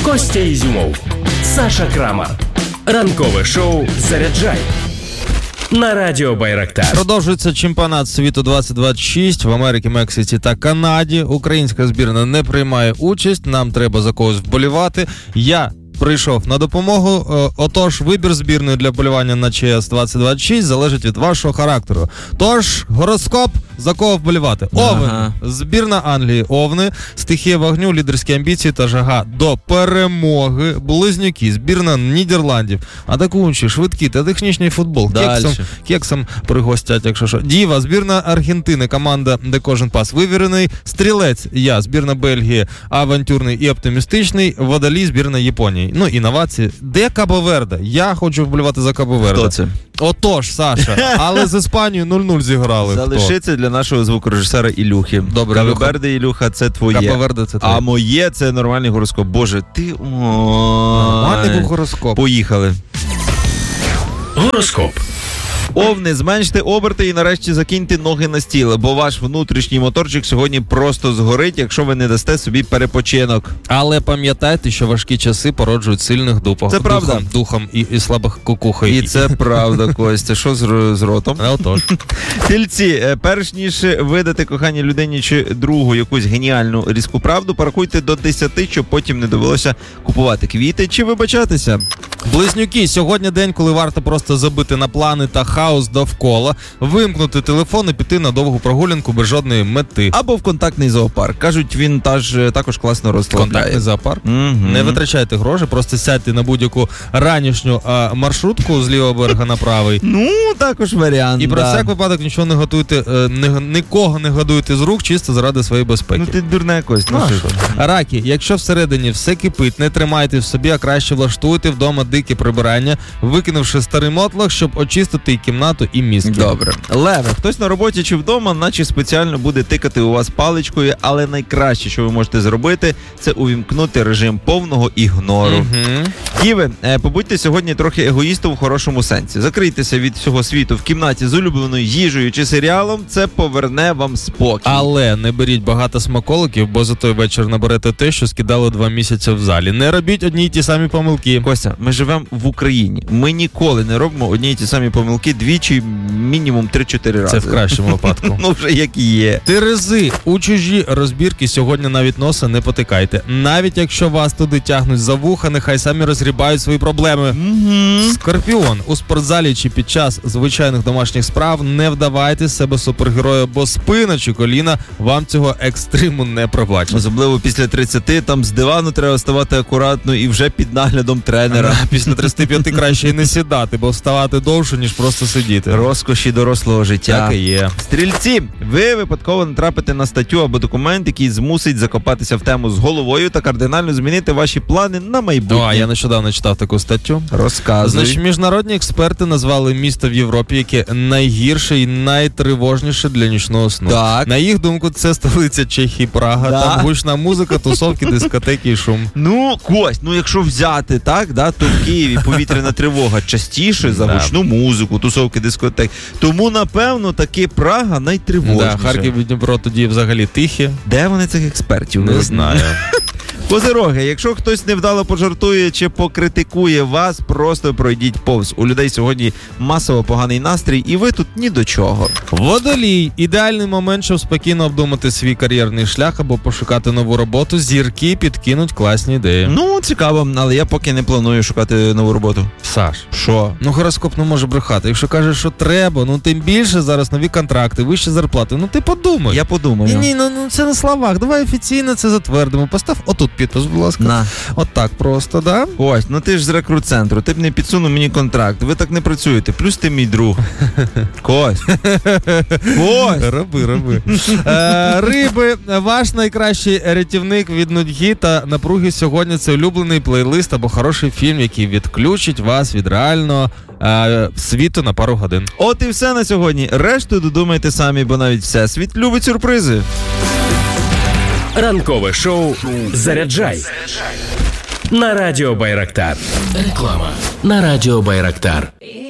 Костя Ізюмов, Саша Крамар. Ранкове шоу «Заряджай» на Радіо Байрактар. Продовжується чемпіонат світу 2026 в Америці, Мексиці та Канаді. Українська збірна не приймає участь, нам треба за когось вболівати. Я прийшов на допомогу. Отож, вибір збірної для вболівання на ЧС 2026 залежить від вашого характеру. Тож, гороскоп, за кого вболівати? Овен. Збірна Англії – Овни. Стихія вогню, лідерські амбіції та жага до перемоги. Близнюки. Збірна Нідерландів. Атакуючий, швидкий та технічний футбол. Кексом пригостять, якщо що. Діва. Збірна Аргентини. Команда, де кожен пас вивірений. Стрілець. Я. Збірна Бельгії. Авантюрний і оптимістичний. Водолій. Збірна Японії. Ну, інновації. Де Кабо-Верде? Я хочу вболівати за Кабо-Верде. Хто це? Отож, Саша. Але з Іспанією 0-0 зіграли. Залишиться для нашого звукорежисера Ілюхи. Добре, Кабо-Верде, Ілюха, це твоє. Кабо-Верде це твоє. А моє це нормальний гороскоп. Боже, ти... Нормальний був гороскоп. Поїхали. Гороскоп. Овни, зменште оберти і нарешті закиньте ноги на стіл, бо ваш внутрішній моторчик сьогодні просто згорить, якщо ви не дасте собі перепочинок. Але пам'ятайте, що важкі часи породжують сильних духом. Це правда. Духом і слабих кукухой. І це правда, Костя. Що з ротом? Отож. Тільці, перш ніж видати коханій людині чи другу якусь геніальну різку правду, порахуйте до 10, щоб потім не довелося купувати квіти чи вибачатися. Близнюки, сьогодні день, коли варто просто забити на плани та хаос довкола, вимкнути телефон і піти на довгу прогулянку без жодної мети. Або в контактний зоопарк. Кажуть, він також класно розслабляє. Контактний зоопарк? Не витрачайте гроші, просто сядьте на будь-яку ранішню маршрутку з лівого берега на правий. Ну, також варіант, І про всяк випадок нічого не готуйте, нікого не годуйте з рук, чисто заради своєї безпеки. Ну ти дурне, Кость. Раки, якщо всередині все кипить, не тримайте в собі, а краще влаштуйте вдома дике прибирання, викинувши старий мотлох, щоб очистити і кімнату, і мізки. Добре. Леви, хтось на роботі чи вдома, наче спеціально буде тикати у вас паличкою, але найкраще, що ви можете зробити, це увімкнути режим повного ігнору. Ківи, побудьте сьогодні трохи егоїстом в хорошому сенсі. Закрийтеся від всього світу в кімнаті з улюбленою їжею чи серіалом, це поверне вам спокій. Але не беріть багато смаколиків, бо за той вечір наберете те, що скидало 2 місяці в залі. Не робіть одні й ті самі помилки. Костя, ми живемо в Україні. Ми ніколи не робимо одні й ті самі помилки двічі, мінімум 3-4 рази. Це в кращому випадку. Ну вже як і є. Терези, у чужі розбірки сьогодні навіть носа не потикайте. Навіть якщо вас туди тягнуть за вуха, нехай самі розгрібають свої проблеми. Скорпіон, у спортзалі чи під час звичайних домашніх справ не вдавайте з себе супергероя, бо спина чи коліна вам цього екстриму не пробачать. Особливо після 30, там з дивану треба ставати акуратно і вже під наглядом тренера. Після 35 краще і не сідати, бо вставати довше, ніж просто сидіти. Розкоші дорослого життя. Так і є. Стрільці, ви випадково натрапите на статтю або документ, який змусить закопатися в тему з головою та кардинально змінити ваші плани на майбутнє. Я нещодавно читав таку статтю. Розказуй. Значить, міжнародні експерти назвали місто в Європі, яке найгірше і найтривожніше для нічного сну. Так. На їх думку, це столиця Чехії, Прага. Да. Там гучна музика, тусовки, дискотеки і шум. Ну, Кость, якщо взяти так, то в Києві повітряна тривога частіше за гучну музику, тусовки, дискотек. Тому, напевно, таки Прага найтривожніша. Харків і Дніпро тоді взагалі тихі. Де вони цих експертів? Не знаю. Козироги, якщо хтось невдало пожартує чи покритикує вас, просто пройдіть повз. У людей сьогодні масово поганий настрій, і ви тут ні до чого. Водолій. Ідеальний момент, щоб спокійно обдумати свій кар'єрний шлях або пошукати нову роботу. Зірки підкинуть класні ідеї. Ну, цікаво, але я поки не планую шукати нову роботу. Саш. Що? Гороскоп не може брехати. Якщо кажеш, що треба, тим більше зараз нові контракти, вищі зарплати. Ти подумай. Я подумаю. Ні, це на словах. Давай офіційно це затвердимо. Постав отут підпис, будь ласка. На. От так просто, да? Ось, ти ж з рекрут-центру, ти б не підсунув мені контракт. Ви так не працюєте. Плюс ти мій друг. Кость. Роби. Риби, ваш найкращий рятівник від нудьги та напруги сьогодні – це улюблений плейлист або хороший фільм, який відключить вас від реального світу на пару годин. От і все на сьогодні. Решту додумайте самі, бо навіть всесвіт любить сюрпризи. Ранкове шоу «Заряджай» на Радіо Байрактар. Реклама на Радіо Байрактар.